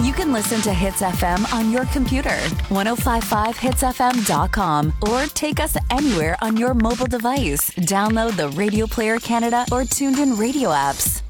You can listen to Hits FM on your computer, 1055hitsfm.com, or take us anywhere on your mobile device. Download the Radio Player Canada or Tuned In radio apps.